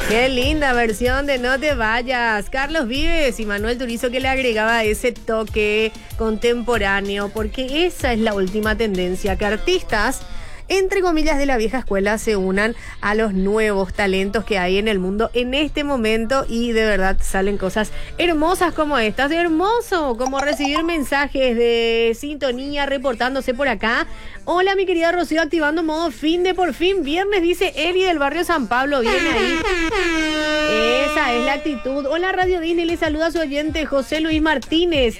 Qué linda versión de No te vayas. Carlos Vives y Manuel Turizo, que le agregaba ese toque contemporáneo, porque esa es la última tendencia, que artistas, entre comillas, de la vieja escuela se unan a los nuevos talentos que hay en el mundo en este momento, y de verdad salen cosas hermosas como estas. Hermoso como recibir mensajes de sintonía reportándose por acá. Hola, mi querida Rocío, activando modo fin de por fin viernes, dice Eri del barrio San Pablo. Viene ahí. Esa es la actitud. Hola, Radio Disney, le saluda a su oyente José Luis Martínez.